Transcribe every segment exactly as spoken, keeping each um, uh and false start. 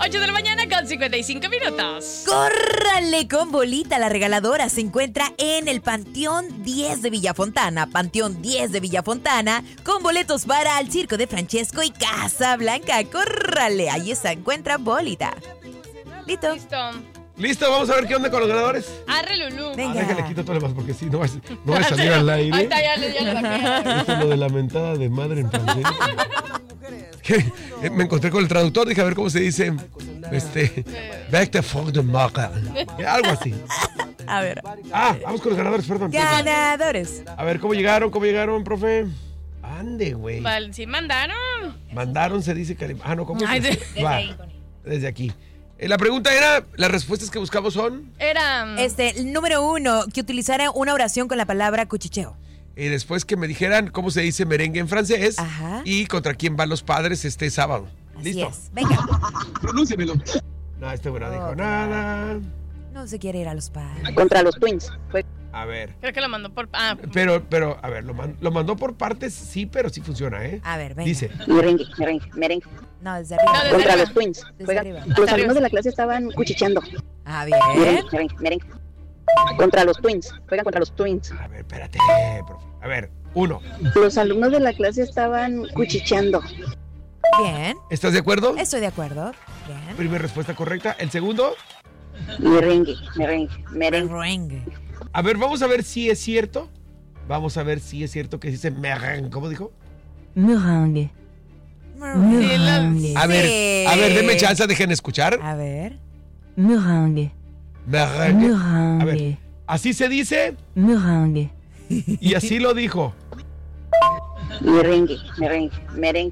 ocho de la mañana con cincuenta y cinco minutos. ¡Córrale con bolita! La regaladora se encuentra en el Panteón diez de Villafontana. Panteón diez de Villafontana, con boletos para el Circo de Francesco y Casa Blanca. ¡Córrale! Ahí se encuentra bolita. ¿Listo? Listo. Listo, vamos a ver qué onda con los ganadores. Arre, Lulú. Venga. Ah, déjale, quito todo lo demás porque sí, no va, no va a salir al aire. Ahí está, ya, le- ya le saqué. Esto es lo de la mentada de madre en francés. ¿Qué? Eh, Me encontré con el traductor, dije a ver cómo se dice. Este. Back the fuck the maca. Algo así. A ver. Ah, vamos con los ganadores, perdón. perdón. Ganadores. A ver, ¿cómo llegaron? ¿Cómo llegaron, profe? Ande, güey. Vale, sí mandaron. Mandaron, se dice que. Ah, no, ¿cómo Ay, se de- Va, desde aquí. Eh, la pregunta era: las respuestas que buscamos son. Era. Este, el número uno, que utilizara una oración con la palabra cuchicheo. Y después que me dijeran cómo se dice merengue en francés. Ajá. Y contra quién van los padres este sábado. Así ¿Listo? es. Venga. Pronúnciamelo. No, este güey no dijo Oh, nada. No se quiere ir a los padres. Contra los Twins. Fue A ver. Creo que lo mandó por. Ah, Pero, pero, a ver, lo, man- lo mandó por partes, sí, pero sí funciona, ¿eh? A ver, venga. Dice. merengue, merengue, merengue. No, desde arriba. No, desde Contra arriba. los Twins. Desde Juegan- arriba. Los Hasta alumnos arriba. de la clase estaban cuchicheando. Ah, bien. Merengue, merengue, merengue. Contra los Twins. Juegan contra los Twins. A ver, espérate, profe. A ver, uno. Los alumnos de la clase estaban cuchicheando. Bien. ¿Estás de acuerdo? Estoy de acuerdo. Bien. Primera respuesta correcta. El segundo. Merengue, merengue, merengue. Merengue. A ver, vamos a ver si es cierto. Vamos a ver si es cierto que dice merengue. ¿Cómo dijo? Meringue. Meringue. A ver, Sí. a ver, denme chance, dejen escuchar. A ver. Meringue. Merengue. A ver, Meringue. así se dice Meringue. y así lo dijo. Merengue, merengue, merengue.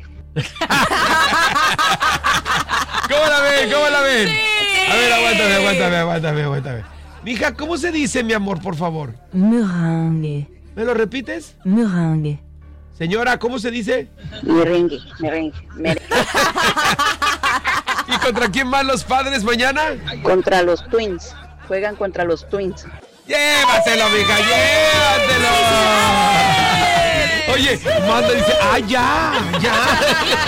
¿Cómo la ven? ¿Cómo la ven? A ver, aguántame, aguántame, aguántame, aguántame. Mija, ¿cómo se dice, mi amor, por favor? Meringue. ¿Me lo repites? Meringue. Señora, ¿cómo se dice? Merengue, merengue, merengue. ¿Y contra quién van los padres mañana? Contra los Twins. Juegan contra los Twins. ¡Llévatelo, mija! ¡Llévatelo! Oye, manda y dice, ¡ah, ya! ¡Ya!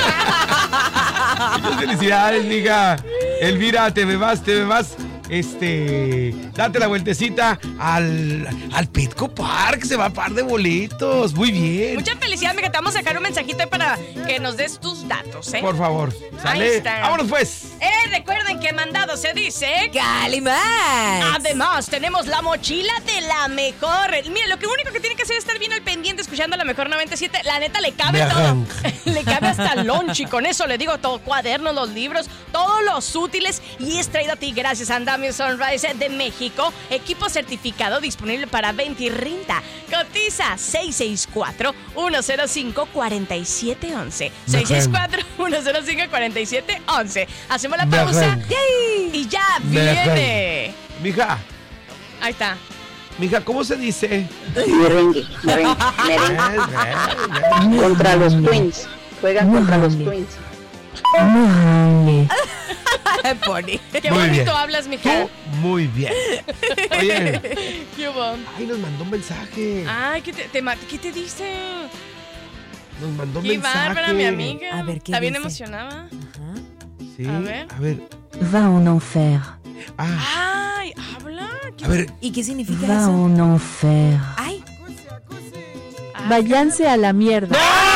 Muchas felicidades, mija. Elvira, te me vas, te me vas. Este, date la vueltecita al, al Petco Park, se va a par de boletos. Muy bien. mucha felicidad, amiga. Te vamos a dejar un mensajito ahí para que nos des tus datos, ¿eh? Por favor, Ahí sale. está. Vámonos pues. Eh, recuerden que mandado se dice. ¡Calimán! Además, tenemos la mochila de la mejor. Mira, lo que único que tiene que hacer es estar bien al pendiente escuchando la mejor noventa y siete. La neta, le cabe Me todo. arranca. Le cabe hasta el lunch y con eso le digo todo. Cuadernos, los libros, todos los útiles. Y es traído a ti gracias a Andamio Sunrise de México. Equipo certificado disponible para venta y renta. Cotiza seis seis cuatro, uno cero cinco, cuatro siete uno uno. seis seis cuatro, uno cero cinco, cuatro siete uno uno. Hacemos la Me pausa. arranca. ¡Yay! Y ya Me viene. Mija, Ahí está. mija, ¿cómo se dice? Merengue, merengue, merengue. Contra los Twins. Juegan contra los Twins. Meringue. Pony. Qué Muy bonito bien. hablas, mija. Tú, muy bien. Oye, ¿Qué hubo? ay, nos mandó un mensaje. Ay, ¿qué te, te ma- ¿qué te dice? Nos mandó un Qué mensaje. bárbara, mi amiga. A ver, ¿qué Está bien dice? emocionada. Ajá. Sí, A ver. a ver. Va en enfer. Ah, Ay, habla. ¿Qué- a ver. ¿Y qué significa Va eso? en enfer. Ay, Ay, Váyanse a la mierda.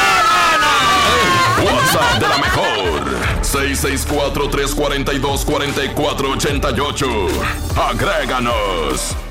WhatsApp de la mejor. seis seis cuatro, tres cuatro dos, cuatro cuatro ocho ocho. Agréganos.